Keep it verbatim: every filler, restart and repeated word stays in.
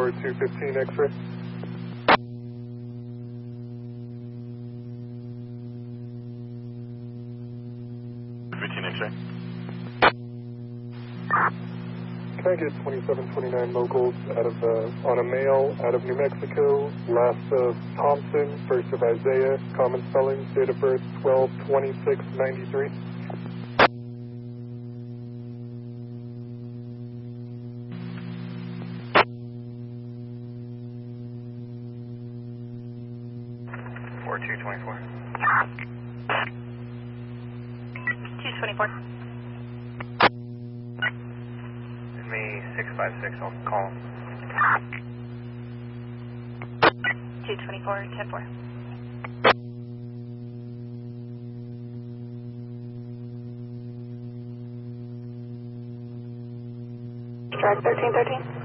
four two fifteen X-ray. fifteen X-ray. Can I get twenty-seven twenty-nine locals out of, uh, on a mail out of New Mexico, last of Thompson, first of Isaiah, common spelling, date of birth twelve twenty-six ninety-three. four two twenty-four. two twenty-four. Me six five six, I'll call him. two twenty-four, ten four. Strike thirteen thirteen.